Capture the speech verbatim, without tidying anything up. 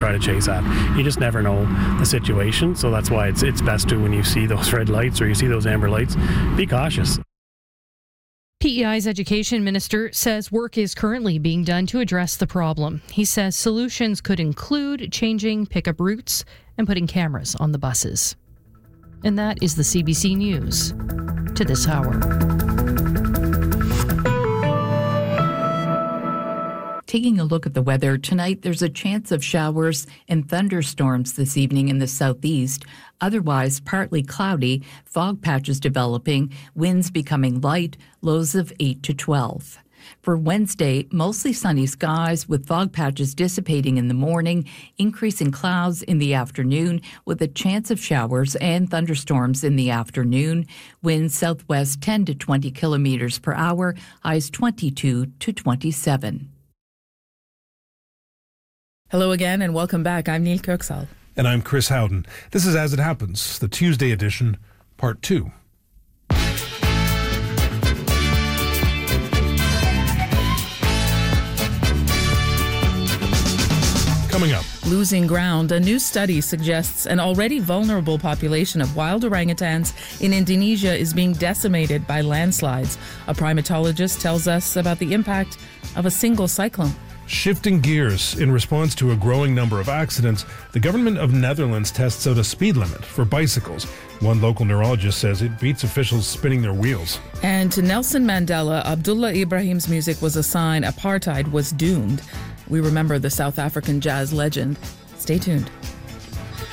try to chase at. You just never know the situation, so that's why it's it's best to, when you see those red lights or you see those amber lights, be cautious. P E I's education minister says work is currently being done to address the problem. He says solutions could include changing pickup routes and putting cameras on the buses. And that is the C B C News to this hour. Taking a look at the weather, tonight there's a chance of showers and thunderstorms this evening in the southeast. Otherwise, partly cloudy, fog patches developing, winds becoming light, lows of eight to twelve. For Wednesday, mostly sunny skies with fog patches dissipating in the morning, increasing clouds in the afternoon with a chance of showers and thunderstorms in the afternoon. Winds southwest ten to twenty kilometers per hour, highs twenty-two to twenty-seven. Hello again and welcome back. I'm Neil Kirksall. And I'm Chris Howden. This is As It Happens, the Tuesday edition, part two. Coming up. Losing ground. A new study suggests an already vulnerable population of wild orangutans in Indonesia is being decimated by landslides. A primatologist tells us about the impact of a single cyclone. Shifting gears, in response to a growing number of accidents, the government of Netherlands tests out a speed limit for bicycles. One local neurologist says it beats officials spinning their wheels. And to Nelson Mandela, Abdullah Ibrahim's music was a sign apartheid was doomed. We remember the South African jazz legend. Stay tuned.